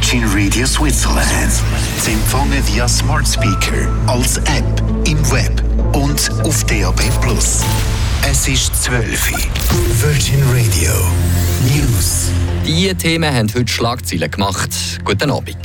Virgin Radio Switzerland. Zu empfangen via Smart Speaker, als App, im Web und auf DAB+. Es ist 12 Uhr. Virgin Radio News. Diese Themen haben heute Schlagzeilen gemacht. Guten Abend.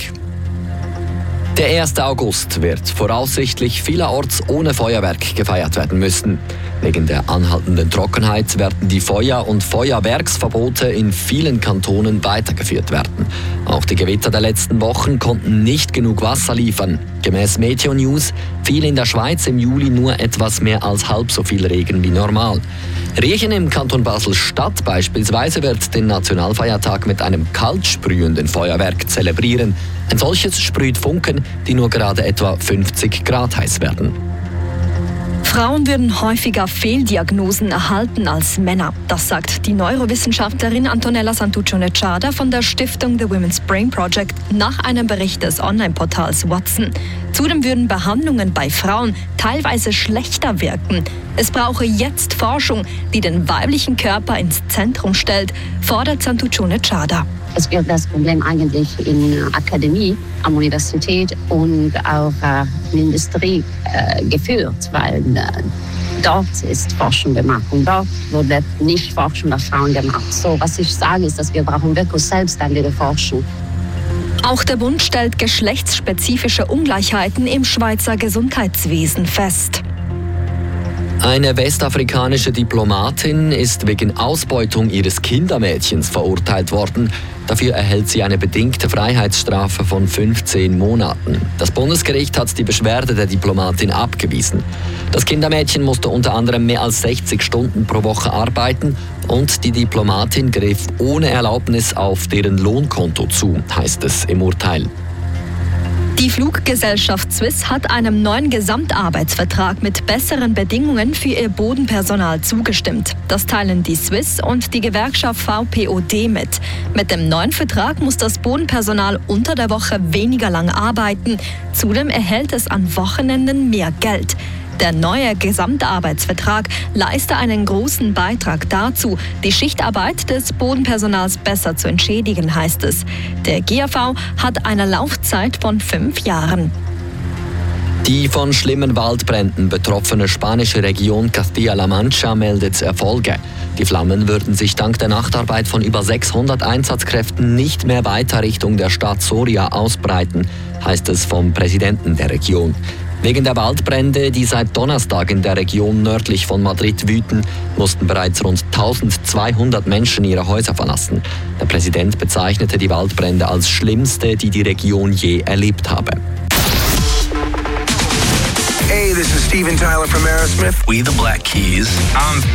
Der 1. August wird voraussichtlich vielerorts ohne Feuerwerk gefeiert werden müssen. Wegen der anhaltenden Trockenheit werden die Feuer- und Feuerwerksverbote in vielen Kantonen weitergeführt werden. Auch die Gewitter der letzten Wochen konnten nicht genug Wasser liefern. Gemäss Meteo News fiel in der Schweiz im Juli nur etwas mehr als halb so viel Regen wie normal. Riechen im Kanton Basel-Stadt beispielsweise wird den Nationalfeiertag mit einem kaltsprühenden Feuerwerk zelebrieren. Ein solches sprüht Funken, die nur gerade etwa 50 Grad heiß werden. Frauen würden häufiger Fehldiagnosen erhalten als Männer. Das sagt die Neurowissenschaftlerin Antonella Santuccio-Nechada von der Stiftung The Women's Brain Project nach einem Bericht des Online-Portals Watson. Zudem würden Behandlungen bei Frauen teilweise schlechter wirken. Es brauche jetzt Forschung, die den weiblichen Körper ins Zentrum stellt, fordert Santuccio-Nechada. Es wird das Problem eigentlich in der Akademie, an der Universität und auch in der Industrie geführt, weil dort ist Forschung gemacht und dort wurde nicht Forschung nach Frauen gemacht. So, was ich sage, ist, dass wir brauchen wirklich selbstständige Forschung. Auch der Bund stellt geschlechtsspezifische Ungleichheiten im Schweizer Gesundheitswesen fest. Eine westafrikanische Diplomatin ist wegen Ausbeutung ihres Kindermädchens verurteilt worden. Dafür erhält sie eine bedingte Freiheitsstrafe von 15 Monaten. Das Bundesgericht hat die Beschwerde der Diplomatin abgewiesen. Das Kindermädchen musste unter anderem mehr als 60 Stunden pro Woche arbeiten und die Diplomatin griff ohne Erlaubnis auf deren Lohnkonto zu, heißt es im Urteil. Die Fluggesellschaft Swiss hat einem neuen Gesamtarbeitsvertrag mit besseren Bedingungen für ihr Bodenpersonal zugestimmt. Das teilen die Swiss und die Gewerkschaft VPOD mit. Mit dem neuen Vertrag muss das Bodenpersonal unter der Woche weniger lang arbeiten. Zudem erhält es an Wochenenden mehr Geld. Der neue Gesamtarbeitsvertrag leiste einen großen Beitrag dazu, die Schichtarbeit des Bodenpersonals besser zu entschädigen, heißt es. Der GAV hat eine Laufzeit von 5 Jahren. Die von schlimmen Waldbränden betroffene spanische Region Castilla-La Mancha meldet Erfolge. Die Flammen würden sich dank der Nachtarbeit von über 600 Einsatzkräften nicht mehr weiter Richtung der Stadt Soria ausbreiten, heißt es vom Präsidenten der Region. Wegen der Waldbrände, die seit Donnerstag in der Region nördlich von Madrid wüten, mussten bereits rund 1200 Menschen ihre Häuser verlassen. Der Präsident bezeichnete die Waldbrände als schlimmste, die die Region je erlebt habe. Hey, this is Steven Tyler from Aerosmith. We the Black Keys.